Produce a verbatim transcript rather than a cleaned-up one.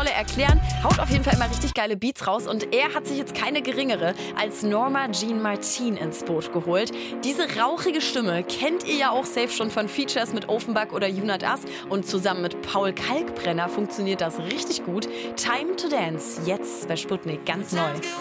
Genre erklären. Haut auf jeden Fall immer richtig geile Beats raus. Und er hat sich jetzt keine geringere als Norma Jean Martin ins Boot geholt. Diese rauchige Stimme kennt ihr ja auch safe schon von Features mit Offenbach oder Junat As. Und zusammen mit Paul Kalkbrenner funktioniert das richtig gut. Time to Dance, jetzt bei Sputnik ganz neu.